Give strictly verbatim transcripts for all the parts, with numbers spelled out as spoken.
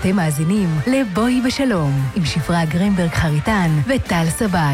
אתם מאזינים לבואי בשלום, עם שפרה גרינברג חריטן וטל סבג.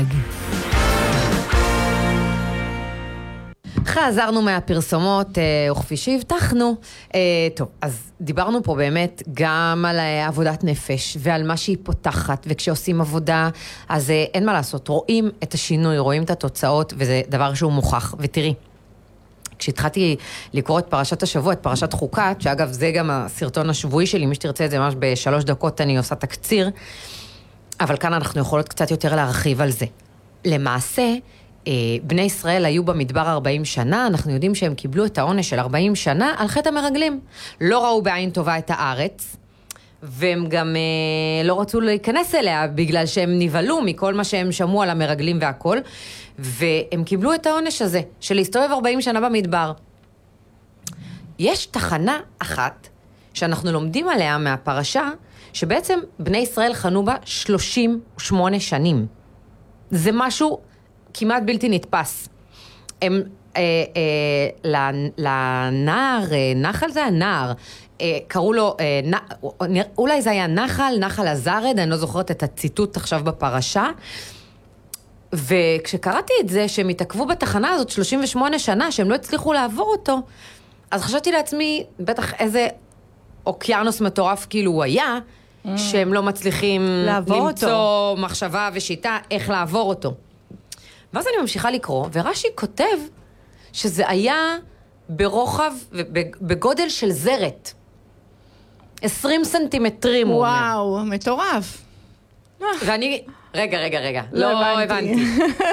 חזרנו מהפרסומות, וכפי שהבטחנו. טוב, אז דיברנו פה באמת גם על עבודת נפש, ועל מה שהיא פותחת, וכשעושים עבודה, אז אין מה לעשות, רואים את השינוי, רואים את התוצאות, וזה דבר שהוא מוכח. ותראי, כשהתחלתי לקרוא את פרשת השבוע, את פרשת חוקת, שאגב זה גם הסרטון השבועי שלי, מי שתרצה את זה ממש בשלוש דקות אני עושה תקציר, אבל כאן אנחנו יכולות קצת יותר להרחיב על זה. למעשה, בני ישראל היו במדבר ארבעים שנה, אנחנו יודעים שהם קיבלו את העונש של ארבעים שנה על חטא המרגלים. לא ראו בעין טובה את הארץ, והם גם אה, לא רצו להיכנס אליה, בגלל שהם נבלו מכל מה שהם שמעו על המרגלים והכל, והם קיבלו את העונש הזה, של להסתובב ארבעים שנה במדבר. יש תחנה אחת, שאנחנו לומדים עליה מהפרשה, שבעצם בני ישראל חנו בה שלושים ושמונה שנים. זה משהו כמעט בלתי נתפס. הם, אה, אה, לנער, נחל זה הנער, אה, קראו לו, אה, נ, אולי זה היה נחל, נחל הזרד, אני לא זוכרת את הציטוט עכשיו בפרשה, וכשקראתי את זה, שהם התעכבו בתחנה הזאת שלושים ושמונה שנה, שהם לא הצליחו לעבור אותו, אז חשבתי לעצמי, בטח איזה אוקיינוס מטורף כאילו הוא היה, mm. שהם לא מצליחים למצוא אותו. מחשבה ושיטה איך לעבור אותו. ואז אני ממשיכה לקרוא, ורש"י כותב שזה היה ברוחב, בגודל של זרת. עשרים סנטימטרים. וואו, מטורף. ואני, רגע, רגע, רגע. לא, לא הבנתי. הבנתי.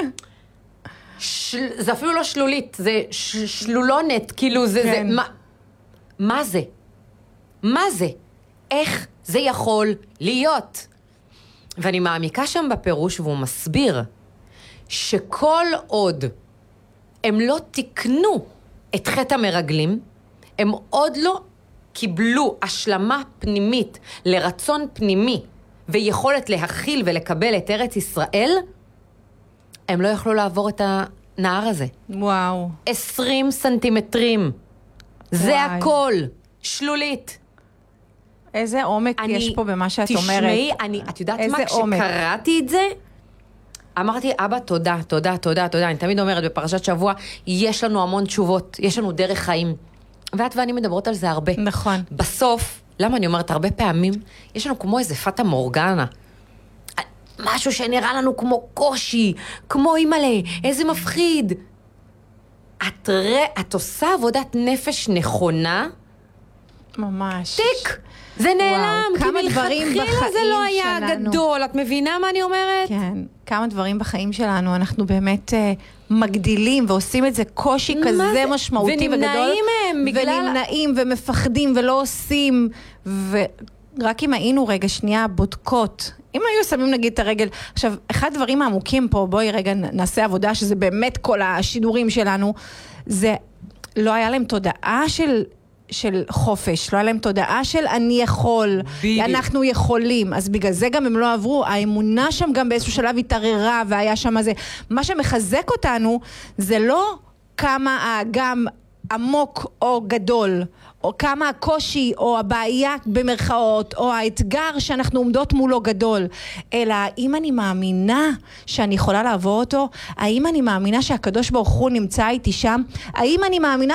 של, זה אפילו לא שלולית, זה ש, שלולונת, כאילו זה, כן. זה, מה, מה זה? מה זה? איך זה יכול להיות? ואני מעמיקה שם בפירוש, והוא מסביר, שכל עוד הם לא תקנו את חטא המרגלים, הם עוד לא קיבלו השלמה פנימית לרצון פנימי ויכולת להכיל ולקבל את ארץ ישראל, הם לא יכלו לעבור את הנהר הזה. וואו. עשרים סנטימטרים. זה וואי. הכל. שלולית. איזה עומק אני, יש פה במה שאת תשמעי, אומרת. תשמעי, אני, את יודעת מה? עומק. כשקראתי את זה, אמרתי, אבא, תודה, תודה, תודה, תודה. אני תמיד אומרת בפרשת שבוע, יש לנו המון תשובות, יש לנו דרך חיים. ואת ואני מדברות על זה הרבה. נכון. בסוף, למה אני אומרת, הרבה פעמים, יש לנו כמו איזה פטה מורגנה. משהו שנראה לנו כמו קושי, כמו אימאלה, איזה מפחיד. את, ר... את עושה עבודת נפש נכונה, ממש. תיק. זה נעלם, וואו, כמה כי דברים מלכתחילה בחיים זה לא היה שלנו. גדול. את מבינה מה אני אומרת? כן, כמה דברים בחיים שלנו, אנחנו באמת uh, מגדילים ועושים את זה קושי כזה זה? משמעותי וגדול. ונמנעים מהם בגלל... ונמנעים ומפחדים ולא עושים, ורק אם היינו רגע שנייה בודקות, אם היו שמים נגיד את הרגל, עכשיו, אחד הדברים העמוקים פה, בואי רגע נעשה עבודה, שזה באמת כל השידורים שלנו, זה לא היה להם תודעה של... של חופש, לא היה להם תודעה של אני יכול, בדיוק. אנחנו יכולים, אז בגלל זה גם הם לא עברו, האמונה שם גם באיזשהו שלב התערערה, והיה שם זה, מה שמחזק אותנו, זה לא כמה האגם עמוק או גדול, או כמה הקושי או הבעיה במרכאות, או האתגר שאנחנו עומדות מולו גדול, אלא האם אני מאמינה שאני יכולה לעבור אותו, האם אני מאמינה שהקדוש ברוך הוא נמצא איתי שם, האם אני מאמינה